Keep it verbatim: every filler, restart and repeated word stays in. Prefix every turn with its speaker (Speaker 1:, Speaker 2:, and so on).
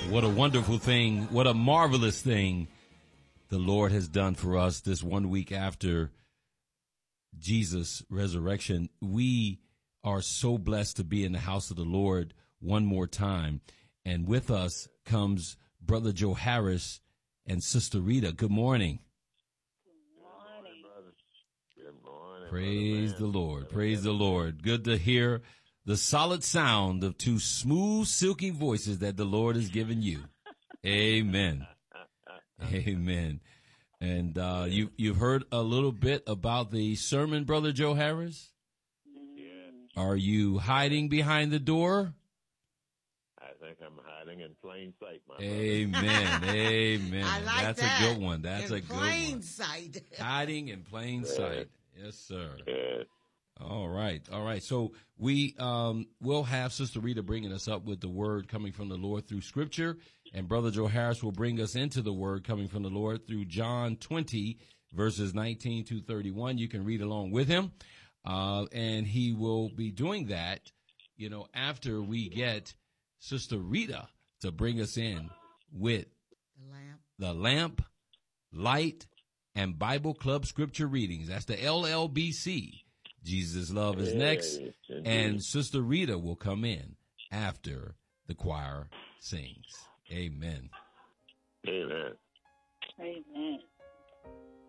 Speaker 1: What a wonderful thing. What a marvelous thing the Lord has done for us this one week after Jesus' resurrection. We are so blessed to be in the house of the Lord one more time. And with us comes Brother Joe Harris and Sister Rita. Good morning.
Speaker 2: Good morning, brother.
Speaker 3: Good morning.
Speaker 1: Praise
Speaker 3: brother,
Speaker 1: the Lord. Praise the Lord. Good to hear the solid sound of two smooth, silky voices that the Lord has given you. Amen. Amen. And uh, you, you've heard a little bit about the sermon, Brother Joe Harris?
Speaker 3: Yes.
Speaker 1: Are you hiding behind the door?
Speaker 3: I think I'm hiding in plain sight, my
Speaker 1: Amen. Amen.
Speaker 4: I like
Speaker 1: That's
Speaker 4: that.
Speaker 1: a good one. That's
Speaker 4: in
Speaker 1: a good
Speaker 4: plain
Speaker 1: one.
Speaker 4: sight.
Speaker 1: Hiding in plain sight. Yes, sir.
Speaker 3: Yes.
Speaker 1: All right. All right. So we um, will have Sister Rita bringing us up with the word coming from the Lord through Scripture, and Brother Joe Harris will bring us into the word coming from the Lord through John twenty, verses nineteen to thirty-one. You can read along with him, uh, and he will be doing that, you know, after we get Sister Rita to bring us in with
Speaker 4: The lamp.
Speaker 1: the lamp, light, and Bible Club Scripture readings. That's the L L B C. Jesus' Love is next,
Speaker 3: Yes, indeed.
Speaker 1: and Sister Rita will come in after the choir sings. Amen.
Speaker 3: Amen.
Speaker 2: Amen.